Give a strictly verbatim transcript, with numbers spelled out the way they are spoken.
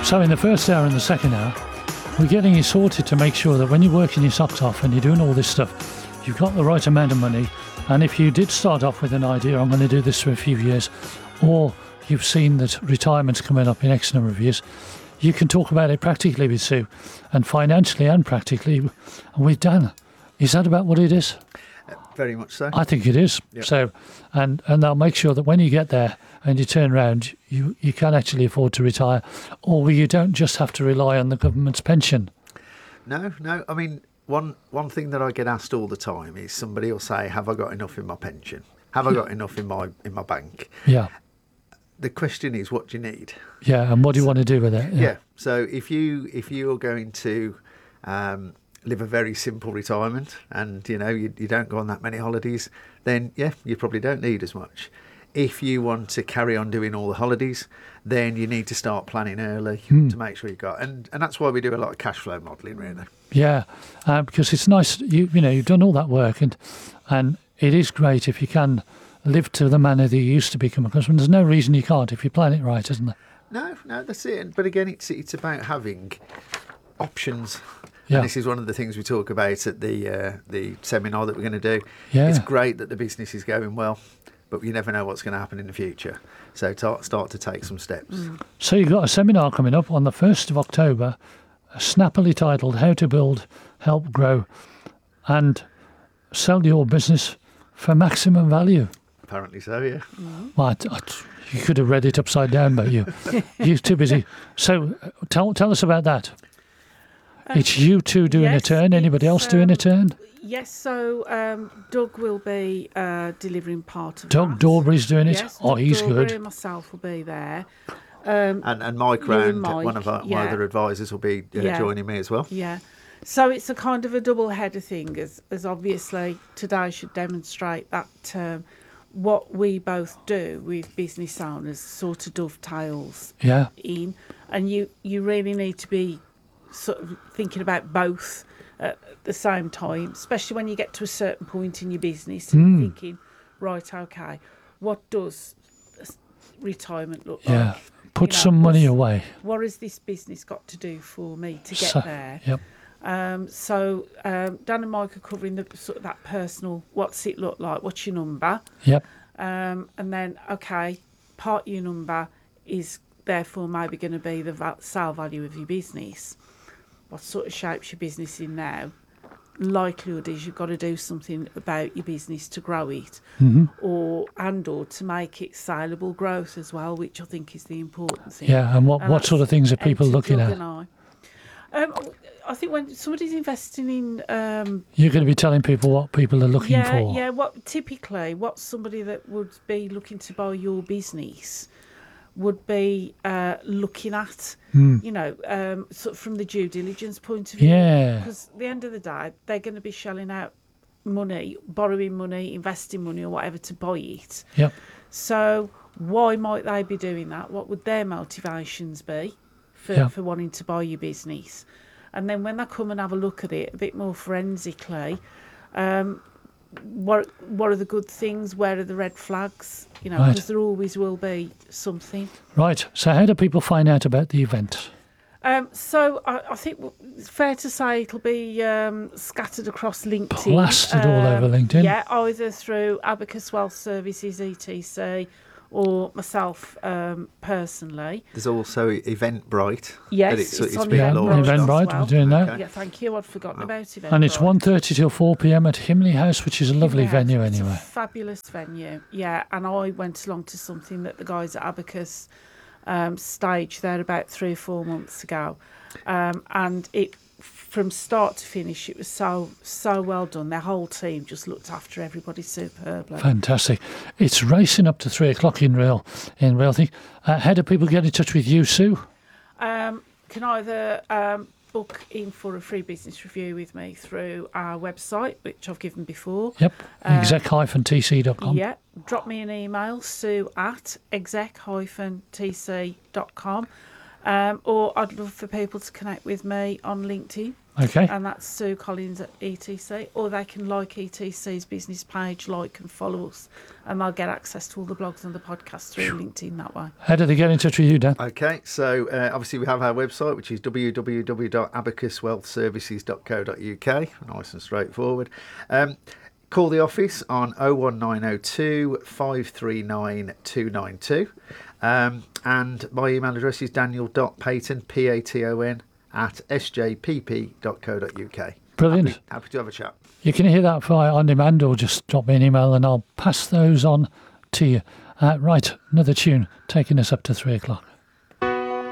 So in the first hour and the second hour, we're getting you sorted to make sure that when you're working your socks off and you're doing all this stuff, you've got the right amount of money. And if you did start off with an idea, I'm going to do this for a few years, or you've seen that retirement's coming up in X number of years, you can talk about it practically with Sue, and financially and practically with Dan. Is that about what it is? Very much so. I think it is. Yep. So, and and they'll make sure that when you get there and you turn around, you, you can actually afford to retire, or you don't just have to rely on the government's pension. No, no. I mean, one one thing that I get asked all the time is somebody will say, "Have I got enough in my pension? Have I got enough in my in my bank?" Yeah. The question is, what do you need? Yeah, and what do you so, want to do with it? Yeah. yeah. So if you if you're going to um, live a very simple retirement, and you know you, you don't go on that many holidays, then yeah, you probably don't need as much. If you want to carry on doing all the holidays, then you need to start planning early mm. to make sure you got, and and that's why we do a lot of cash flow modelling, really. Yeah, uh, because it's nice. You you know you've done all that work, and and it is great if you can live to the manner that you used to become. Because there's no reason you can't if you plan it right, isn't there? No, no, that's it. But again, it's it's about having options. Yeah. And this is one of the things we talk about at the uh, the seminar that we're going to do. Yeah. It's great that the business is going well, but you never know what's going to happen in the future. So t- start to take some steps. Mm. So you've got a seminar coming up on the first of October, snappily titled How to Build, Help Grow and Sell Your Business for Maximum Value. Apparently so, yeah. Mm. Well, I, I, you could have read it upside down, but you, you're too busy. So uh, tell tell us about that. Um, it's you two doing yes, a turn. Anybody else um, doing a turn? Yes, so um, Doug will be uh, delivering part of Doug that. Doug Dorbury's doing it? Yes, oh, Doug he's Dorbury good. And myself will be there. Um, and, and Mike Round, Mike, one of our, yeah. my other advisors, will be uh, yeah. joining me as well. Yeah. So it's a kind of a double header thing, as, as obviously today should demonstrate that um, what we both do with business owners sort of dovetails yeah. in, and you, you really need to be sort of thinking about both at the same time, especially when you get to a certain point in your business and mm. thinking, right, okay, what does retirement look yeah. like? Put you know, some money away. What has this business got to do for me to get so, there? Yep. Um, so um, Dan and Mike are covering the sort of that personal, what's it look like, what's your number? Yep. Um, and then, okay, part of your number is therefore maybe going to be the va- sale value of your business. What sort of shape's your business in now? Likelihood is you've got to do something about your business to grow it, mm-hmm. or and or to make it saleable growth as well, which I think is the important thing. Yeah, and what, and what sort of things are people looking at? I. Um, I think when somebody's investing in, um, you're going to be telling people what people are looking yeah, for. Yeah, what typically what somebody that would be looking to buy your business would be uh, looking at, mm. you know, um, sort of from the due diligence point of view. Yeah. Because at the end of the day, they're going to be shelling out money, borrowing money, investing money or whatever to buy it. Yep. So why might they be doing that? What would their motivations be for, yep. for wanting to buy your business? And then when they come and have a look at it a bit more forensically, um, what what are the good things? Where are the red flags? You know, right. because there always will be something. Right. So how do people find out about the event? Um, so I, I think it's fair to say it'll be um, scattered across LinkedIn. Plastered um, all over LinkedIn. Yeah, either through Abacus Wealth Services, E T C, or myself um, personally. There's also Eventbrite. Yes, it's, it's, it's on been yeah, Eventbrite. Eventbrite, Well. we're doing that. Okay. Yeah, thank you. I'd forgotten oh. about Eventbrite. And it's one thirty till four p.m. at Himley House, which is a lovely Yeah, venue it's anyway. A fabulous venue, yeah. And I went along to something that the guys at Abacus um, staged there about three or four months ago. Um, and it, from start to finish, it was so so well done. Their whole team just looked after everybody superbly. Fantastic. It's racing up to three o'clock in real in real thing. Uh, how do people get in touch with you, Sue? Um, can either um, book in for a free business review with me through our website, which I've given before. Yep, Um, exec dash t c dot com. Yeah, drop me an email, sue at exec dash t c dot com. Um, or I'd love for people to connect with me on LinkedIn. Okay. And that's Sue Collins at E T C. Or they can like E T C's business page, like and follow us, and they'll get access to all the blogs and the podcasts through LinkedIn that way. How do they get in touch with you, Dan? Okay, so uh, obviously we have our website, which is w w w dot abacus wealth services dot co dot u k. Nice and straightforward. Um, call the office on oh one nine oh two, five three nine, two nine two. Um, and my email address is daniel dot payton, P A T O N, at s j p p dot co dot u k. Brilliant. Happy, happy to have a chat. You can hear that via on demand, or just drop me an email and I'll pass those on to you. Uh, right, another tune taking us up to three o'clock.